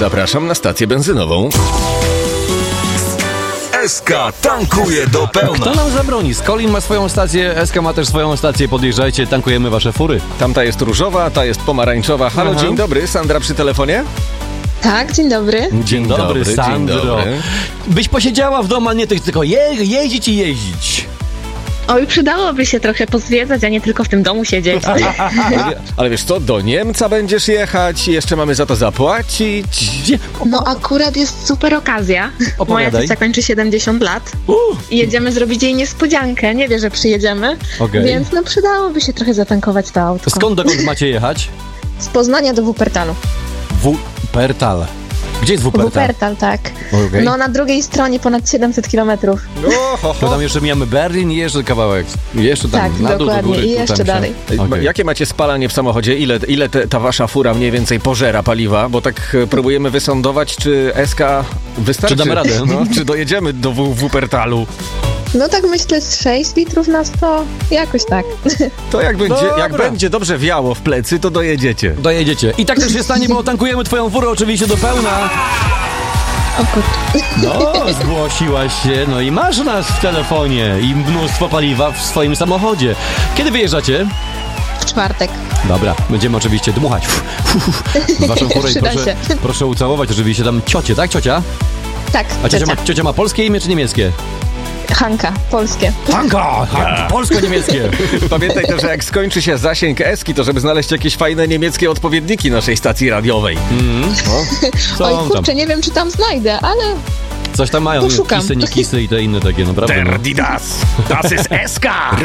Zapraszam na stację benzynową. SK tankuje do pełna. Kto nam zabroni? Skolin ma swoją stację, SK ma też swoją stację. Podjeżdżajcie, tankujemy wasze fury. Tamta jest różowa, ta jest pomarańczowa. Halo, dzień dobry. Sandra przy telefonie? Tak, dzień dobry. Dzień dobry, Sandro. Dzień dobry. Byś posiedziała w domu, a nie tylko jeździć i jeździć. Oj, przydałoby się trochę pozwiedzać, a nie tylko w tym domu siedzieć. Ale wiesz co, do Niemca będziesz jechać, jeszcze mamy za to zapłacić. Gdzie? No akurat jest super okazja. Opowiadaj. Moja ciocia kończy 70 lat i jedziemy zrobić jej niespodziankę. Nie wie, że przyjedziemy, Okej. więc no przydałoby się trochę zatankować to autko. Skąd dokąd macie jechać? Z Poznania do Wuppertalu. Wuppertal. Gdzie jest Wuppertal? Wuppertal, tak. Okej. No na drugiej stronie ponad 700 kilometrów. To tam jeszcze mijamy Berlin i jeszcze kawałek. Jeszcze tam Tak, na dół, do dokładnie. góry. I tu, jeszcze tam się- dalej. Okej. Jakie macie spalanie w samochodzie? Ile ta wasza fura mniej więcej pożera paliwa? Bo tak próbujemy wysądować, czy SK wystarczy. Czy damy radę? No, czy dojedziemy do Wuppertalu? No tak myślę z 6 litrów na 100. Jakoś tak. To jak Dobra. będzie dobrze wiało w plecy, to dojedziecie. Dojedziecie. I tak też się stanie, bo tankujemy twoją furę oczywiście do pełna. O kurczę. No, zgłosiłaś się, no i masz nas w telefonie i mnóstwo paliwa w swoim samochodzie. Kiedy wyjeżdżacie? W czwartek. Dobra, będziemy oczywiście dmuchać w waszą furę i Przyda się. proszę ucałować oczywiście tam ciocię, tak ciocia? Tak, A ciocia ma polskie imię czy niemieckie? Hanka, polskie. Hanka! Polsko-niemieckie! Pamiętaj też, że jak skończy się zasięg Eski, to żeby znaleźć jakieś fajne niemieckie odpowiedniki naszej stacji radiowej. Co Oj tam? kurczę, nie wiem czy tam znajdę, ale Coś tam mają, Poszukam. kisy, nie kisy i te inne takie, naprawdę. No. Das ist SK!